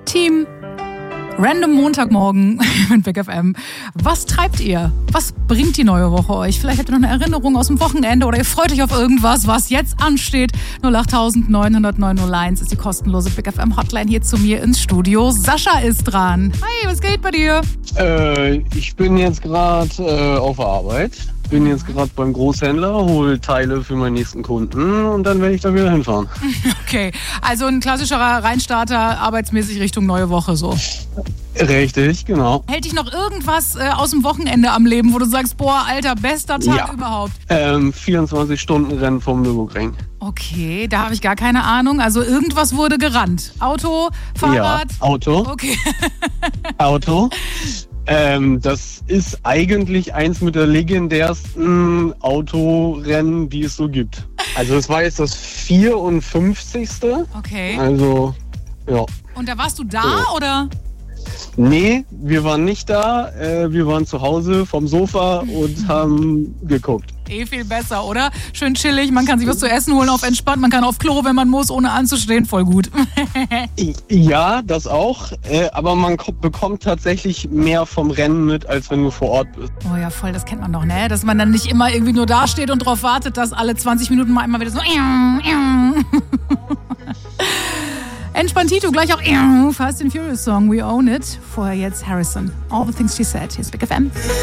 Team, random Montagmorgen mit Big FM. Was treibt ihr? Was bringt die neue Woche euch? Vielleicht habt ihr noch eine Erinnerung aus dem Wochenende oder ihr freut euch auf irgendwas, was jetzt ansteht. 08900 901 ist die kostenlose Big FM Hotline hier zu mir ins Studio. Sascha ist dran. Hi, was geht bei dir? Ich bin jetzt gerade auf der Arbeit. Bin jetzt gerade beim Großhändler, hole Teile für meinen nächsten Kunden und dann werde ich da wieder hinfahren. Okay, also ein klassischerer Reinstarter, arbeitsmäßig Richtung neue Woche so. Richtig, genau. Hält dich noch irgendwas aus dem Wochenende am Leben, wo du sagst, boah, Alter, bester Tag überhaupt? 24-Stunden-Rennen vom Nürburgring. Okay, da habe ich gar keine Ahnung. Also irgendwas wurde gerannt. Auto, Fahrrad? Ja, Auto. Okay. Auto. Das ist eigentlich eins mit der legendärsten Autorennen, die es so gibt. Also es war jetzt das 54. Okay. Also, ja. Und da warst du da, oder? Nee, wir waren nicht da. Wir waren zu Hause vom Sofa und haben geguckt. Viel besser, oder? Schön chillig, man kann sich was zu essen holen auf entspannt, man kann auf Klo, wenn man muss, ohne anzustehen, voll gut. Ja, das auch, aber man bekommt tatsächlich mehr vom Rennen mit, als wenn du vor Ort bist. Oh ja, voll, das kennt man doch, ne? Dass man dann nicht immer irgendwie nur da steht und drauf wartet, dass alle 20 Minuten mal einmal wieder so Entspanntito, gleich auch Fast and Furious Song, We Own It. Vorher jetzt Harrison. All the Things She Said. Hier ist Big FM.